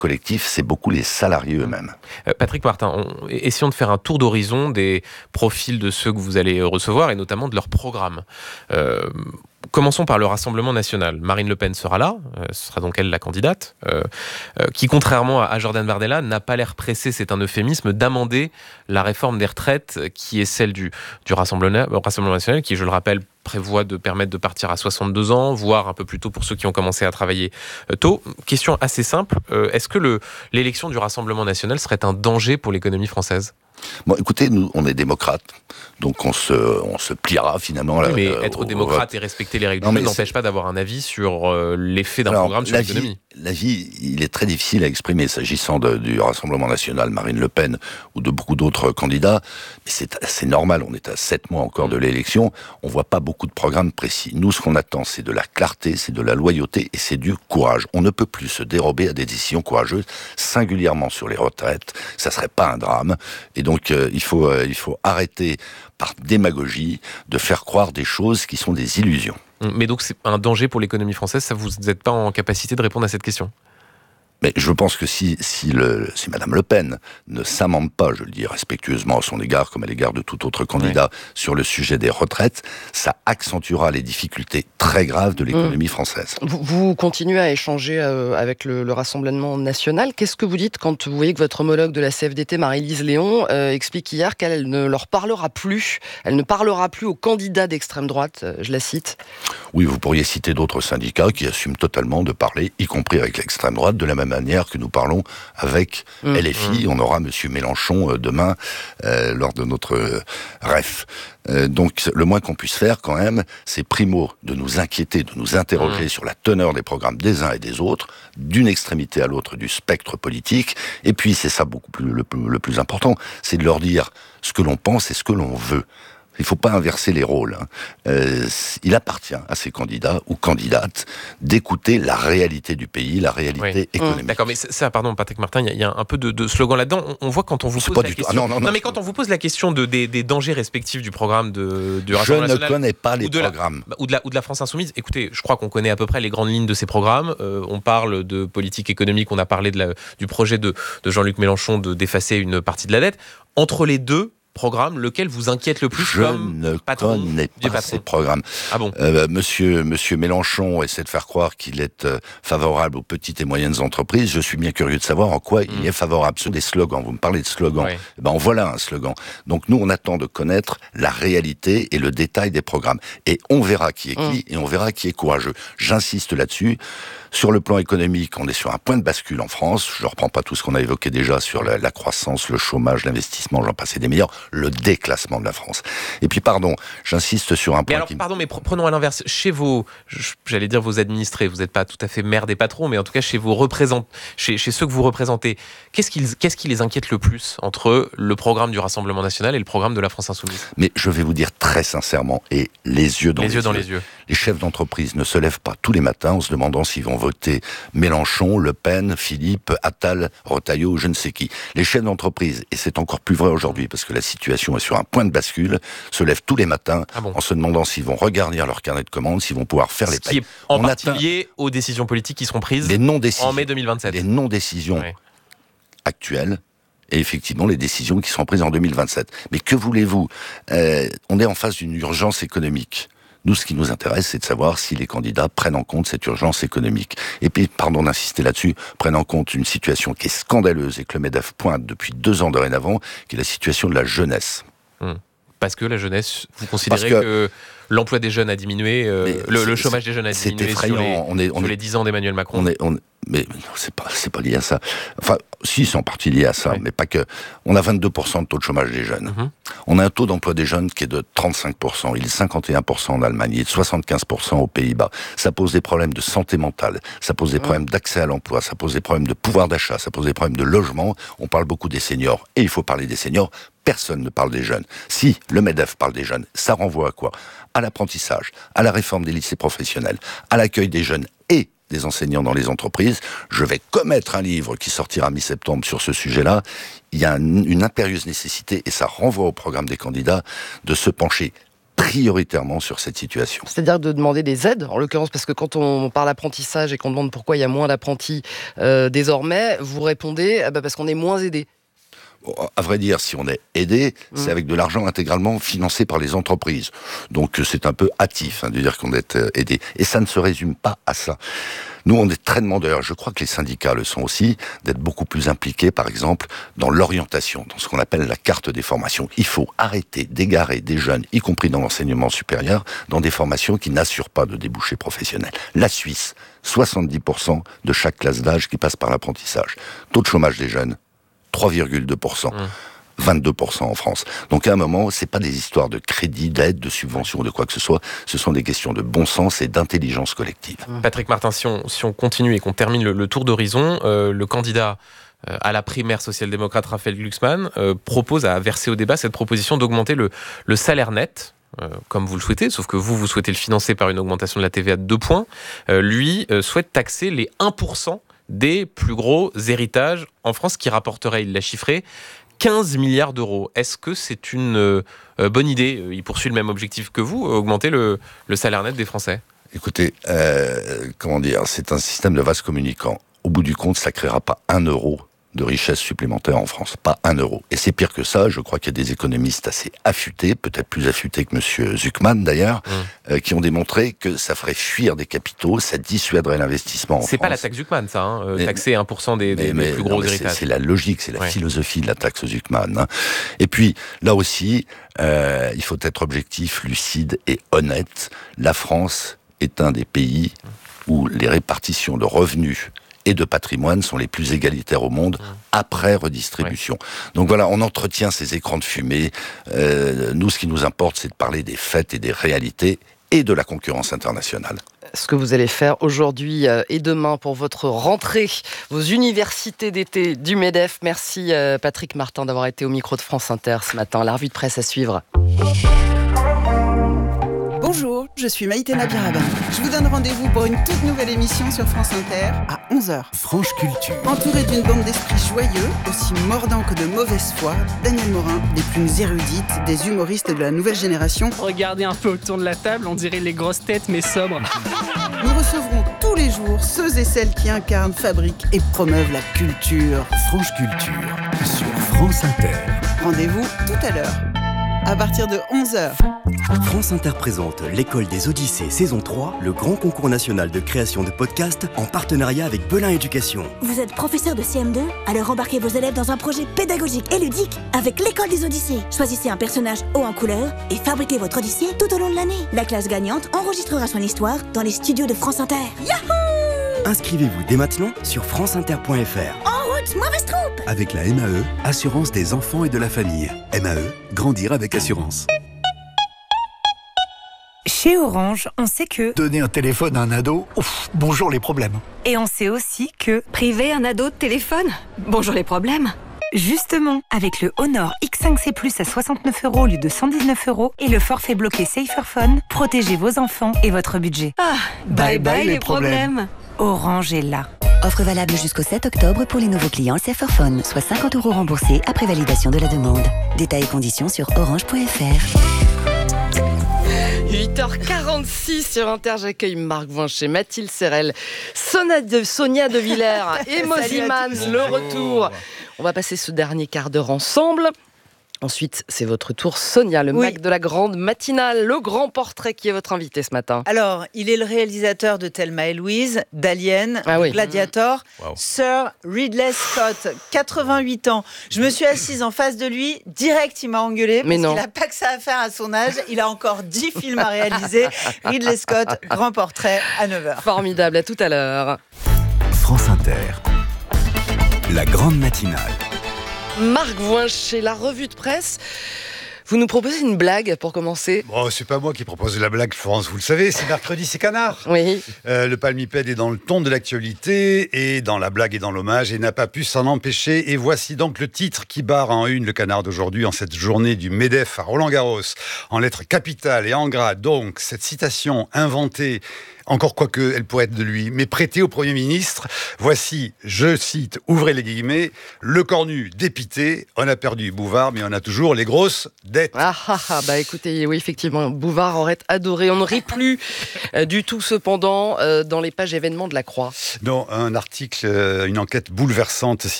collectif, c'est beaucoup les salariés eux-mêmes. Patrick Martin, essayons de faire un tour d'horizon des profils de ceux que vous allez recevoir et notamment de leur programme. Commençons par le Rassemblement national. Marine Le Pen sera là, ce sera donc elle la candidate, qui contrairement à Jordan Bardella n'a pas l'air pressée, c'est un euphémisme, d'amender la réforme des retraites qui est celle du Rassemblement national, qui, je le rappelle, prévoit de permettre de partir à 62 ans, voire un peu plus tôt pour ceux qui ont commencé à travailler tôt. Question assez simple, est-ce que l'élection du Rassemblement national serait un danger pour l'économie française ? Bon, écoutez, nous, on est démocrates, donc on se pliera finalement. Oui, mais être démocrate et respecter les règles du jeu n'empêche pas d'avoir un avis sur l'effet d'un programme sur l'économie. L'avis, il est très difficile à exprimer s'agissant du Rassemblement national, Marine Le Pen ou de beaucoup d'autres candidats. Mais c'est normal, on est à 7 mois encore de l'élection, on voit pas beaucoup de programmes précis. Nous, ce qu'on attend, c'est de la clarté, c'est de la loyauté et c'est du courage. On ne peut plus se dérober à des décisions courageuses, singulièrement sur les retraites. Ça serait pas un drame. Et donc, il faut arrêter par démagogie de faire croire des choses qui sont des illusions. Mais donc c'est un danger pour l'économie française, ça vous n'êtes pas en capacité de répondre à cette question ? Mais je pense que si Madame Le Pen ne s'amende pas, je le dis respectueusement à son égard, comme à l'égard de tout autre candidat, sur le sujet des retraites, ça accentuera les difficultés très graves de l'économie française. Vous continuez à échanger avec le Rassemblement national. Qu'est-ce que vous dites quand vous voyez que votre homologue de la CFDT, Marie-Lise Léon, explique hier qu'elle ne leur parlera plus, elle ne parlera plus aux candidats d'extrême droite, je la cite. Oui, vous pourriez citer d'autres syndicats qui assument totalement de parler, y compris avec l'extrême droite, de la même manière que nous parlons avec LFI. On aura Monsieur Mélenchon demain lors de notre REF. Donc le moins qu'on puisse faire quand même, c'est primo de nous inquiéter, de nous interroger sur la teneur des programmes des uns et des autres, d'une extrémité à l'autre du spectre politique. Et puis c'est ça beaucoup plus le plus important, c'est de leur dire ce que l'on pense et ce que l'on veut. Il ne faut pas inverser les rôles. Il appartient à ces candidats ou candidates d'écouter la réalité du pays, la réalité économique. D'accord, mais ça, pardon, Patrick Martin, il y a un peu de slogan là-dedans. On voit quand on vous pose la question. Non, mais quand on vous pose la question des dangers respectifs du programme du Rassemblement national. Je ne connais pas les programmes. Ou de la France insoumise. Écoutez, je crois qu'on connaît à peu près les grandes lignes de ces programmes. On parle de politique économique, on a parlé du projet de Jean-Luc Mélenchon d'effacer une partie de la dette. Entre les deux programme, lequel vous inquiète le plus comme patron? Je ne connais pas ces programmes. Ah bon? Monsieur Mélenchon essaie de faire croire qu'il est favorable aux petites et moyennes entreprises. Je suis bien curieux de savoir en quoi il est favorable. Ce sont des slogans. Vous me parlez de slogans. Oui. Eh ben, en voilà un slogan. Donc nous, on attend de connaître la réalité et le détail des programmes. Et on verra qui est qui et on verra qui est courageux. J'insiste là-dessus. Sur le plan économique, on est sur un point de bascule en France. Je ne reprends pas tout ce qu'on a évoqué déjà sur la croissance, le chômage, l'investissement, j'en passe des meilleurs, le déclassement de la France. Et puis, pardon, j'insiste sur un point. Mais alors, mais prenons à l'inverse. Chez j'allais dire vos administrés, vous n'êtes pas tout à fait maire des patrons, mais en tout cas chez vos représentants, chez ceux que vous représentez, qu'est-ce qui les inquiète le plus entre le programme du Rassemblement national et le programme de la France insoumise? Mais je vais vous dire très sincèrement, et les yeux dans les yeux. Les chefs d'entreprise ne se lèvent pas tous les matins en se demandant s'ils vont voter Mélenchon, Le Pen, Philippe, Attal, Retailleau, je ne sais qui. Les chefs d'entreprise, et c'est encore plus vrai aujourd'hui parce que la situation est sur un point de bascule, se lèvent tous les matins en se demandant s'ils vont regarnir leur carnet de commandes, s'ils vont pouvoir faire les payes. Ce qui est en partie lié aux décisions politiques qui seront prises en mai 2027. Les non-décisions actuelles et effectivement les décisions qui seront prises en 2027. Mais que voulez-vous ? On est en face d'une urgence économique. Nous, ce qui nous intéresse, c'est de savoir si les candidats prennent en compte cette urgence économique. Et puis, pardon d'insister là-dessus, prennent en compte une situation qui est scandaleuse et que le MEDEF pointe depuis 2 ans dorénavant, qui est la situation de la jeunesse. Parce que la jeunesse, vous considérez que l'emploi des jeunes a diminué, le chômage des jeunes a diminué sur les 10 ans d'Emmanuel Macron. Mais c'est pas lié à ça. Enfin, si, c'est en partie lié à ça, mais pas que. On a 22% de taux de chômage des jeunes. On a un taux d'emploi des jeunes qui est de 35%. Il est 51% en Allemagne, il est de 75% aux Pays-Bas. Ça pose des problèmes de santé mentale, ça pose des problèmes d'accès à l'emploi, ça pose des problèmes de pouvoir d'achat, ça pose des problèmes de logement. On parle beaucoup des seniors, et il faut parler des seniors. Personne ne parle des jeunes. Si le MEDEF parle des jeunes, ça renvoie à quoi ? À l'apprentissage, à la réforme des lycées professionnels, à l'accueil des jeunes et des enseignants dans les entreprises. Je vais commettre un livre qui sortira mi-septembre sur ce sujet-là. Il y a une impérieuse nécessité, et ça renvoie au programme des candidats, de se pencher prioritairement sur cette situation. C'est-à-dire de demander des aides, en l'occurrence, parce que quand on parle apprentissage et qu'on demande pourquoi il y a moins d'apprentis désormais, vous répondez parce qu'on est moins aidé. À vrai dire, si on est aidé, c'est avec de l'argent intégralement financé par les entreprises. Donc c'est un peu hâtif de dire qu'on est aidé. Et ça ne se résume pas à ça. Nous, on est très demandeurs, je crois que les syndicats le sont aussi, d'être beaucoup plus impliqués, par exemple, dans l'orientation, dans ce qu'on appelle la carte des formations. Il faut arrêter d'égarer des jeunes, y compris dans l'enseignement supérieur, dans des formations qui n'assurent pas de débouchés professionnels. La Suisse, 70% de chaque classe d'âge qui passe par l'apprentissage. Taux de chômage des jeunes, 3,2%. 22% en France. Donc à un moment, c'est pas des histoires de crédit, d'aide, de subvention, de quoi que ce soit. Ce sont des questions de bon sens et d'intelligence collective. Patrick Martin, si on continue et qu'on termine le tour d'horizon, le candidat à la primaire social-démocrate Raphaël Glucksmann propose à verser au débat cette proposition d'augmenter le salaire net. Comme vous le souhaitez, sauf que vous souhaitez le financer par une augmentation de la TVA de 2 points. Lui souhaite taxer les 1% des plus gros héritages en France qui rapporteraient, il l'a chiffré, 15 milliards d'euros. Est-ce que c'est une bonne idée ? Il poursuit le même objectif que vous, augmenter le salaire net des Français. Écoutez, c'est un système de vase communicant. Au bout du compte, ça ne créera pas 1 euro de richesse supplémentaire en France. Pas 1 euro. Et c'est pire que ça. Je crois qu'il y a des économistes assez affûtés, peut-être plus affûtés que monsieur Zuckman d'ailleurs, qui ont démontré que ça ferait fuir des capitaux, ça dissuaderait l'investissement en France. C'est pas la taxe Zuckman, ça, taxer 1% des plus gros héritages. C'est la logique, c'est la philosophie de la taxe Zuckman. Et puis, là aussi, il faut être objectif, lucide et honnête. La France est un des pays où les répartitions de revenus et de patrimoine sont les plus égalitaires au monde après redistribution. Donc voilà, on entretient ces écrans de fumée. Nous, ce qui nous importe, c'est de parler des faits et des réalités et de la concurrence internationale. Ce que vous allez faire aujourd'hui et demain pour votre rentrée, vos universités d'été du MEDEF. Merci Patrick Martin d'avoir été au micro de France Inter ce matin. La revue de presse à suivre. Bonjour, je suis Maïté Nabiraban. Je vous donne rendez-vous pour une toute nouvelle émission sur France Inter à 11h. Franche Culture. Entouré d'une bande d'esprits joyeux, aussi mordants que de mauvaise foi, Daniel Morin, des plumes érudites, des humoristes de la nouvelle génération. Regardez un peu autour de la table, on dirait les grosses têtes mais sobres. Nous recevrons tous les jours ceux et celles qui incarnent, fabriquent et promeuvent la culture. Franche Culture sur France Inter. Rendez-vous tout à l'heure, à partir de 11h. France Inter présente l'École des Odyssées saison 3, le grand concours national de création de podcasts en partenariat avec Belin Éducation. Vous êtes professeur de CM2 ? Alors embarquez vos élèves dans un projet pédagogique et ludique avec l'École des Odyssées. Choisissez un personnage haut en couleur et fabriquez votre Odyssée tout au long de l'année. La classe gagnante enregistrera son histoire dans les studios de France Inter. Yahoo ! Inscrivez-vous dès maintenant sur franceinter.fr. En route, mauvaise troupe ! Avec la MAE, Assurance des enfants et de la famille. MAE, grandir avec assurance. Chez Orange, on sait que... Donner un téléphone à un ado, bonjour les problèmes. Et on sait aussi que... Priver un ado de téléphone, bonjour les problèmes. Justement, avec le Honor X5C Plus à 69 € au lieu de 119 € et le forfait bloqué Saferphone, protégez vos enfants et votre budget. Ah, bye bye les problèmes. Orange est là. Offre valable jusqu'au 7 octobre pour les nouveaux clients Saferphone, soit 50 € remboursés après validation de la demande. Détails et conditions sur orange.fr. 8h46 sur Inter, j'accueille Marc Vincher, Mathilde Serrel, Sonia de Villers et Mosiman, le retour. On va passer ce dernier quart d'heure ensemble. Ensuite, c'est votre tour, Sonia, le Mac de la grande matinale, le grand portrait qui est votre invité ce matin. Alors, il est le réalisateur de Thelma et Louise, d'Alien, Gladiator, Sir Ridley Scott, 88 ans. Je me suis assise en face de lui, direct il m'a engueulé, parce qu'il n'a pas que ça à faire à son âge, il a encore 10 films à réaliser. Ridley Scott, grand portrait à 9h. Formidable, à tout à l'heure. France Inter, la grande matinale. Marc Vincher, la revue de presse. Vous nous proposez une blague pour commencer ? Bon, c'est pas moi qui propose la blague, Florence, vous le savez, c'est mercredi, c'est canard. Oui. Le palmipède est dans le ton de l'actualité, et dans la blague et dans l'hommage, et n'a pas pu s'en empêcher. Et voici donc le titre qui barre en une le canard d'aujourd'hui, en cette journée du MEDEF à Roland-Garros, en lettres capitales et en gras. Donc, cette citation inventée encore quoique elle pourrait être de lui, mais prêtée au Premier ministre. Voici, je cite, ouvrez les guillemets, le cornu dépité, on a perdu Bouvard, mais on a toujours les grosses dettes. Bah écoutez, oui, effectivement, Bouvard aurait adoré. On ne rit plus du tout, cependant, dans les pages événements de la Croix. Dans un article, une enquête bouleversante